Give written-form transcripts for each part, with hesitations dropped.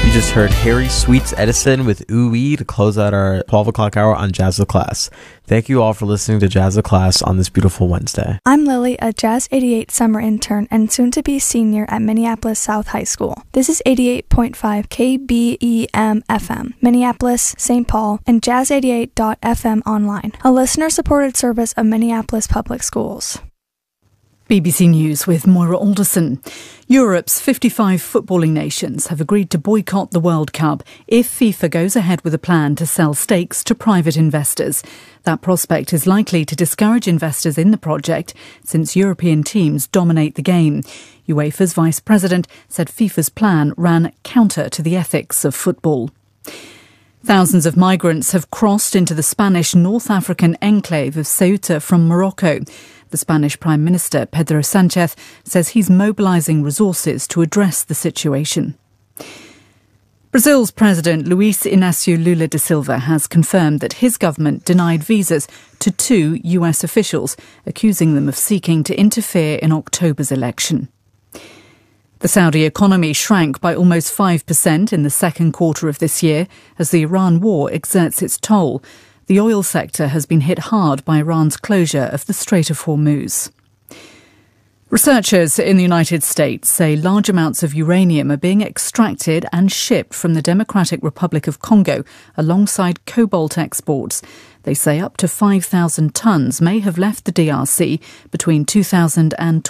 You just heard Harry Sweets Edison with Ooh-Wee to close out our 12 o'clock hour on Jazz of Class. Thank you all for listening to Jazz of Class on this beautiful Wednesday. I'm Lily, a Jazz 88 summer intern and soon-to-be senior at Minneapolis South High School. This is 88.5 KBEM FM, Minneapolis, St. Paul, and Jazz88.fm online, a listener-supported service of Minneapolis Public Schools. BBC News with Moira Alderson. Europe's 55 footballing nations have agreed to boycott the World Cup if FIFA goes ahead with a plan to sell stakes to private investors. That prospect is likely to discourage investors in the project since European teams dominate the game. UEFA's vice president said FIFA's plan ran counter to the ethics of football. Thousands of migrants have crossed into the Spanish North African enclave of Ceuta from Morocco. The Spanish Prime Minister, Pedro Sánchez, says he's mobilising resources to address the situation. Brazil's President Luiz Inácio Lula da Silva has confirmed that his government denied visas to 2 US officials, accusing them of seeking to interfere in October's election. The Saudi economy shrank by almost 5% in the second quarter of this year as the Iran war exerts its toll. The oil sector has been hit hard by Iran's closure of the Strait of Hormuz. Researchers in the United States say large amounts of uranium are being extracted and shipped from the Democratic Republic of Congo alongside cobalt exports. They say up to 5,000 tonnes may have left the DRC between 2000 and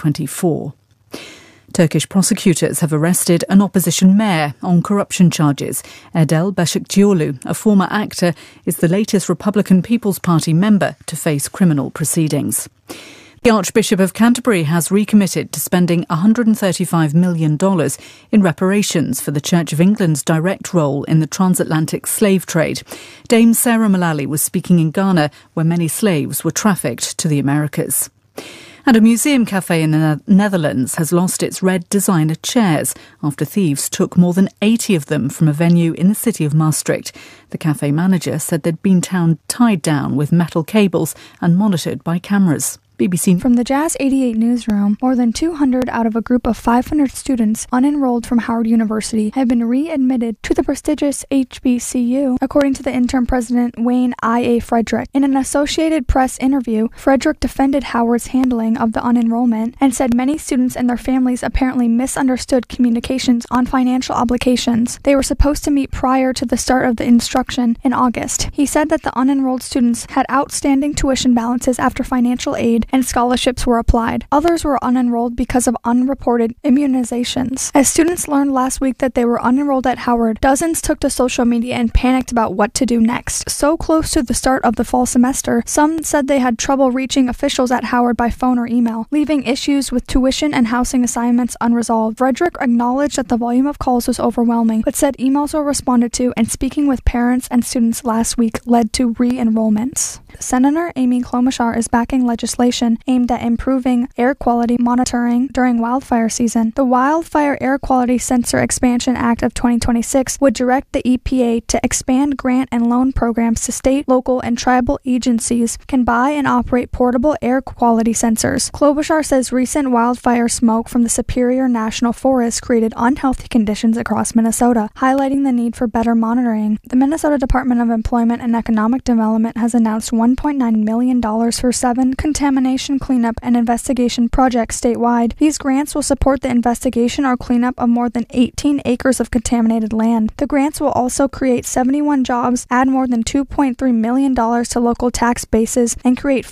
2024. Turkish prosecutors have arrested an opposition mayor on corruption charges. Erdel Başakçıoğlu, a former actor, is the latest Republican People's Party member to face criminal proceedings. The Archbishop of Canterbury has recommitted to spending $135 million in reparations for the Church of England's direct role in the transatlantic slave trade. Dame Sarah Mullally was speaking in Ghana, where many slaves were trafficked to the Americas. And a museum cafe in the Netherlands has lost its red designer chairs after thieves took more than 80 of them from a venue in the city of Maastricht. The cafe manager said they'd been tied down with metal cables and monitored by cameras. BBC. From the Jazz 88 newsroom, more than 200 out of a group of 500 students unenrolled from Howard University have been readmitted to the prestigious HBCU, according to the interim president Wayne I.A. Frederick. In an Associated Press interview, Frederick defended Howard's handling of the unenrollment and said many students and their families apparently misunderstood communications on financial obligations. They were supposed to meet prior to the start of the instruction in August. He said that the unenrolled students had outstanding tuition balances after financial aid and scholarships were applied. Others were unenrolled because of unreported immunizations. As students learned last week that they were unenrolled at Howard, dozens took to social media and panicked about what to do next. So close to the start of the fall semester, some said they had trouble reaching officials at Howard by phone or email, leaving issues with tuition and housing assignments unresolved. Frederick acknowledged that the volume of calls was overwhelming, but said emails were responded to and speaking with parents and students last week led to re-enrollments. Senator Amy Klobuchar is backing legislation aimed at improving air quality monitoring during wildfire season. The Wildfire Air Quality Sensor Expansion Act of 2026 would direct the EPA to expand grant and loan programs to state, local, and tribal agencies can buy and operate portable air quality sensors. Klobuchar says recent wildfire smoke from the Superior National Forest created unhealthy conditions across Minnesota, highlighting the need for better monitoring. The Minnesota Department of Employment and Economic Development has announced $1.9 million for 7 contamination cleanup and investigation projects statewide. These grants will support the investigation or cleanup of more than 18 acres of contaminated land. The grants will also create 71 jobs, add more than $2.3 million to local tax bases, and create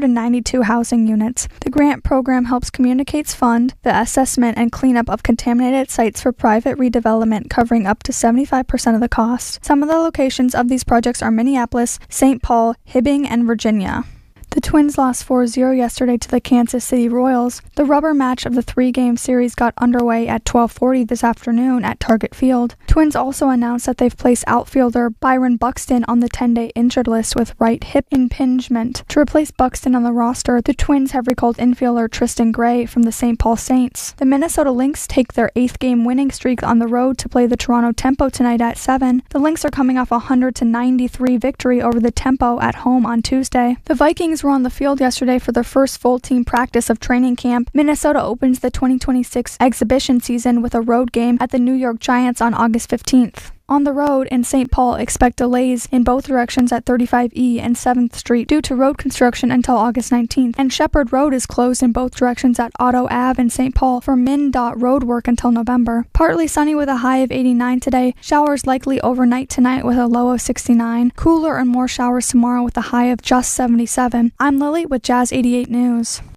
492 housing units. The grant program helps communities fund the assessment and cleanup of contaminated sites for private redevelopment, covering up to 75% of the cost. Some of the locations of these projects are Minneapolis, St. Paul, Hibbing, and Virginia. The Twins lost 4-0 yesterday to the Kansas City Royals. The rubber match of the 3-game series got underway at 12:40 this afternoon at Target Field. Twins also announced that they've placed outfielder Byron Buxton on the 10-day injured list with right hip impingement. To replace Buxton on the roster, the Twins have recalled infielder Tristan Gray from the St. Paul Saints. The Minnesota Lynx take their 8th game winning streak on the road to play the Toronto Tempo tonight at 7. The Lynx are coming off a 100-93 victory over the Tempo at home on Tuesday. The Vikings Phillies were on the field yesterday for their first full team practice of training camp. Minnesota opens the 2026 exhibition season with a road game at the New York Giants on August 15th. On the road in St. Paul, expect delays in both directions at 35E and 7th Street due to road construction until August 19th, and Shepherd Road is closed in both directions at Otto Ave in St. Paul for MnDOT road work until November. Partly sunny with a high of 89 today. Showers likely overnight tonight with a low of 69. Cooler and more showers tomorrow with a high of just 77. I'm Lily with Jazz 88 News.